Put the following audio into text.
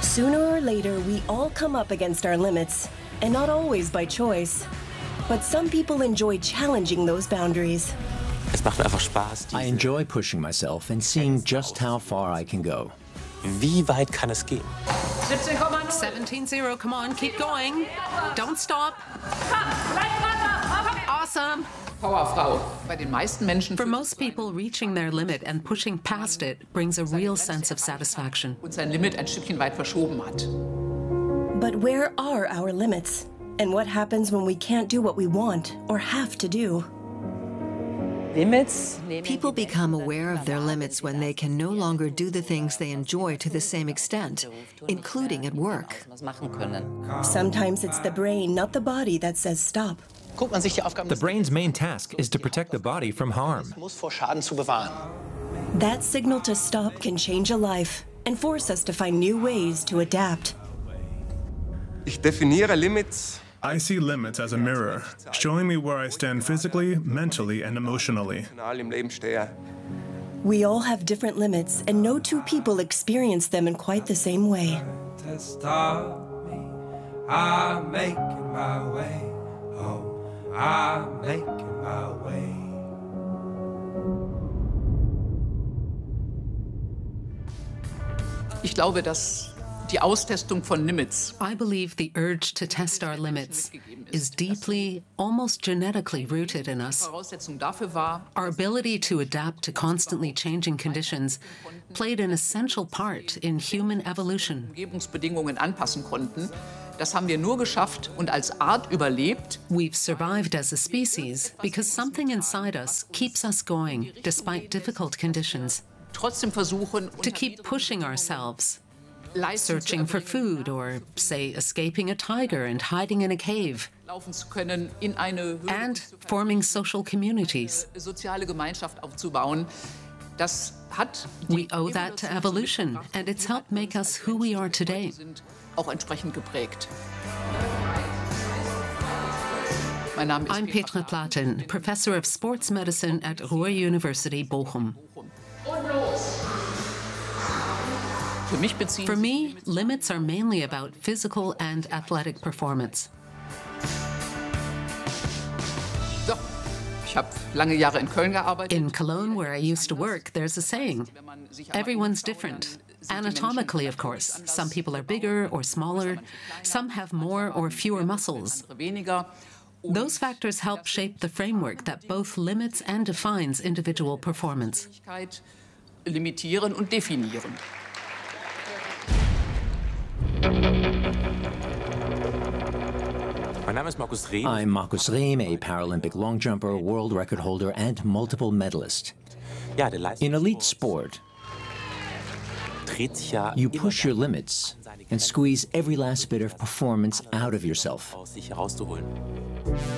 Sooner or later, we all come up against our limits, and not always by choice. But some people enjoy challenging those boundaries. Es macht einfach Spaß. I enjoy pushing myself and seeing just how far I can go. Wie weit kann es gehen? 17-0, come on, keep going. Don't stop. Awesome. Powerfrau. Bei den meisten Menschen For most people, reaching their limit and pushing past it brings a real sense of satisfaction. und sein Limit ein Stückchen weit verschoben hat. But where are our limits? And what happens when we can't do what we want or have to do? People become aware of their limits when they can no longer do the things they enjoy to the same extent, including at work. Sometimes it's the brain, not the body, that says stop. The brain's main task is to protect the body from harm. That signal to stop can change a life and force us to find new ways to adapt. Ich definiere Limits. I see limits as a mirror, showing me where I stand physically, mentally, and emotionally. Im Leben stehe. We all have different limits, and no two people experience them in quite the same way. I'm making my way. Oh, I'm making my way. Ich glaube, dass die Austestung von Limits I believe the urge to test our limits is deeply, almost genetically rooted in us. Voraussetzung dafür war, Our ability to adapt to constantly changing conditions played an essential part in human evolution. Umgebungsbedingungen anpassen konnten. Das haben wir nur geschafft und als Art überlebt. We've survived as a species because something inside us keeps us going despite difficult conditions, Trotzdem versuchen, to keep pushing ourselves, searching for food or, say, escaping a tiger and hiding in a cave, laufen zu können, in eine and forming social communities. soziale Gemeinschaft aufzubauen. Das hat We owe that to evolution, and it's helped make us who we are today. sind auch entsprechend geprägt. Mein Name ist I'm Petra Platen, professor of sports medicine at Ruhr University, Bochum. Für mich beziehen For me, limits are mainly about physical and athletic performance. So, ich habe lange Jahre in Köln gearbeitet. In Cologne, where I used to work, there's a saying, everyone's different. Anatomically, of course. Some people are bigger or smaller. Some have more or fewer muscles. Weniger. Those factors help shape the framework that both limits and defines individual performance. Limitieren und definieren. Mein Name ist Markus Rehm. I'm Markus Rehm, a Paralympic long jumper, world record holder, and multiple medalist. Ja, der In elite sport, dreht sich ja you push your limits and squeeze every last bit of performance out of yourself. aus sich herauszuholen.